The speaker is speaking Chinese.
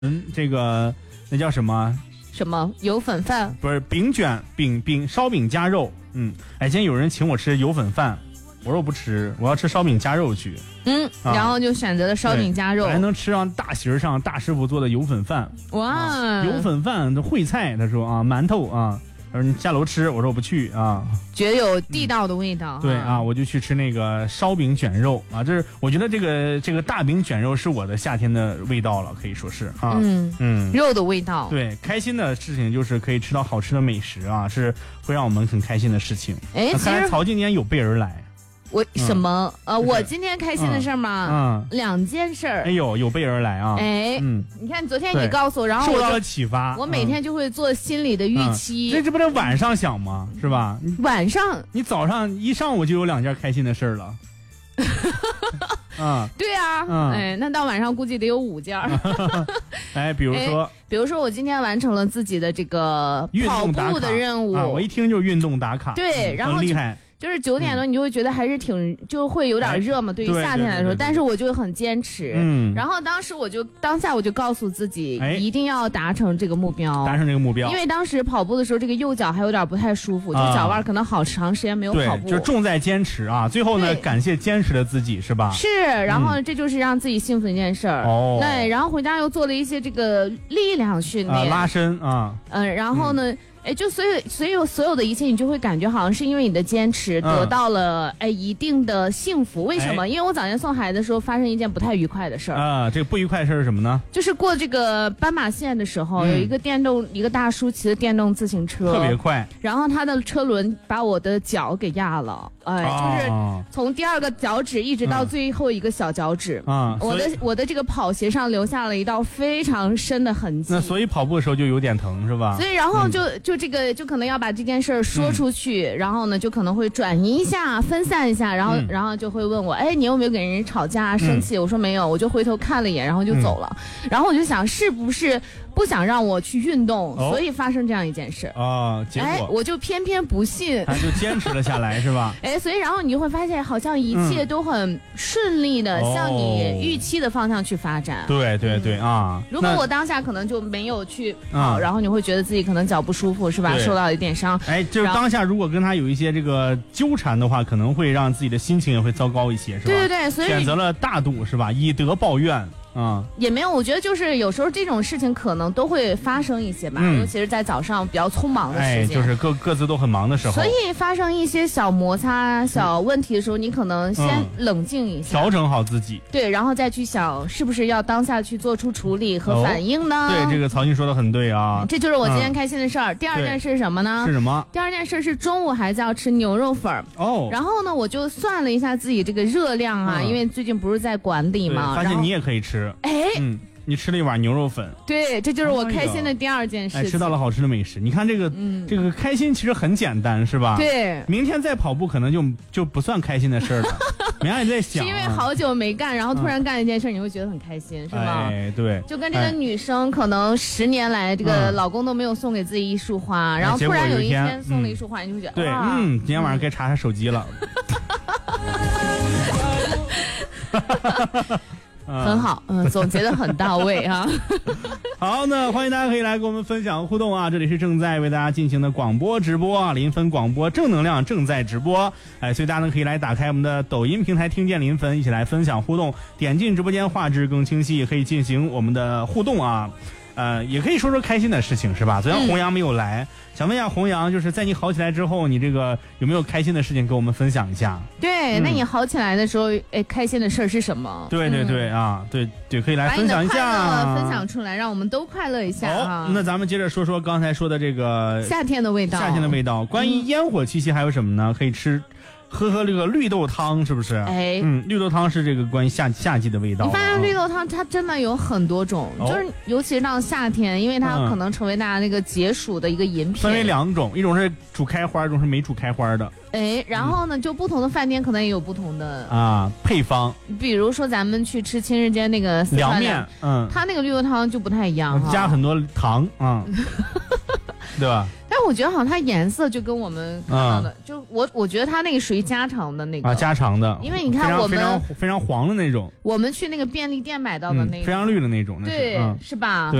这个那叫什么？ 什么油粉饭？ 不是饼卷烧饼夹肉。今天有人请我吃油粉饭，我说我不吃，我要吃烧饼夹肉去。 然后就选择了烧饼夹肉， 还能吃上大席上大师傅做的油粉饭。 哇， 油粉饭的烩菜，他说啊，馒头啊。他说你下楼吃，我说我不去啊， 觉得有地道的味道。 对啊，我就去吃那个烧饼卷肉啊，这是我觉得这个大饼卷肉是我的夏天的味道了，可以说是啊， 肉的味道。 对，开心的事情就是可以吃到好吃的美食啊，是会让我们很开心的事情。看来曹今年有备而来。 我什么我今天开心的事儿吗？2件事儿。 哎呦，有备而来啊！ 你看昨天你告诉我，然后受到了启发， 我每天就会做心理的预期。 这不是晚上想吗？是吧？ 晚上你早上一上午就有2件开心的事儿了。 对啊，那到晚上估计得有5件。 比如说我今天完成了自己的这个跑步的任务我一听就是运动打卡。 对，然后很厉害。 就是9点多，你就会觉得还是就会有点热嘛，对于夏天来说，但是我就很坚持。然后当下我就告诉自己，一定要达成这个目标。因为当时跑步的时候，这个右脚还有点不太舒服，就脚腕可能好长时间没有跑步。 就重在坚持啊！最后呢，感谢坚持的自己，是吧？ 是，然后这就是让自己幸福的一件事儿。对，然后回家又做了一些这个力量训练， 拉伸啊。 然后呢？就所有的一切，你就会感觉好像是因为你的坚持得到了一定的幸福。为什么？因为我早年送孩子的时候发生一件不太愉快的事儿啊。这个不愉快的事儿是什么呢？ 就是过这个斑马线的时候，有一个大叔骑的电动自行车， 特别快， 然后他的车轮把我的脚给压了，就是从第2个脚趾一直到最后一个小脚趾我的这个跑鞋上留下了一道非常深的痕迹。 那所以跑步的时候就有点疼是吧？ 所以然后就可能要把这件事儿说出去，然后呢就可能会转移一下，分散一下，然后就会问我，你有没有跟人吵架生气？我说没有，我就回头看了一眼，然后就走了。然后我就想，是不是不想让我去运动，所以发生这样一件事结果我就偏偏不信， 他就坚持了下来是吧？ 所以然后你就会发现，好像一切都很顺利的向你预期的方向去发展。 对如果我当下可能就没有去跑，然后你会觉得自己可能脚不舒服是吧？受到一点伤。 就是当下如果跟他有一些这个纠缠的话，可能会让自己的心情也会糟糕一些，是吧？ 对，所以选择了大度是吧？以德报怨。 也没有，我觉得就是有时候这种事情可能都会发生一些吧，尤其是在早上比较匆忙的时间， 就是各自都很忙的时候， 所以发生一些小摩擦、小问题的时候，你可能先冷静一下， 调整好自己， 对，然后再去想是不是要当下去做出处理和反应呢？ 对，这个曹鑫说的很对啊， 这就是我今天开心的事儿。第2件事是什么呢？ 是什么？ 第2件事是中午孩子要吃牛肉粉然后呢，我就算了一下自己这个热量啊，因为最近不是在管理嘛， 发现你也可以吃，你吃了一碗牛肉粉， 对，这就是我开心的第2件事情。 吃到了好吃的美食。你看这个开心其实很简单，是吧？ 对， 明天再跑步可能就不算开心的事了。明天你在想， 是因为好久没干，然后突然干一件事，你会觉得很开心，是吗？ 对， 就跟这个女生可能10年来这个老公都没有送给自己一束花，然后突然有一天送了一束花，你就会觉得对，今天晚上该查查手机了。 很好，总结的很到位啊。 好，那欢迎大家可以来跟我们分享互动啊！这里是正在为大家进行的广播直播啊，临汾广播正能量正在直播，所以大家呢可以来打开我们的抖音平台听见临汾，一起来分享互动，点进直播间画质更清晰，也可以进行我们的互动啊。也可以说说开心的事情是吧？昨天洪阳没有来，想问一下洪阳，就是在你好起来之后，你这个有没有开心的事情跟我们分享一下？ 对，那你好起来的时候，开心的事儿是什么？ 对啊，对，可以来分享一下， 把你的快乐分享出来，让我们都快乐一下啊。 那咱们接着说说刚才说的这个夏天的味道。 关于烟火气息还有什么呢？可以喝这个绿豆汤，是不是？绿豆汤是这个关于夏季的味道。 你发现绿豆汤它真的有很多种，就是尤其是到夏天，因为它可能成为大家那个解暑的一个饮品。 分为2种，一种是煮开花，一种是没煮开花的。 然后呢，就不同的饭店可能也有不同的配方。 比如说咱们去吃亲日间那个凉面， 它那个绿豆汤就不太一样， 加很多糖对吧？ 但我觉得好像它颜色就跟我们看到的，就我觉得它那个属于加长的那个加长的， 因为你看我们非常黄的那种， 我们去那个便利店买到的那个非常绿的那种， 对，是吧？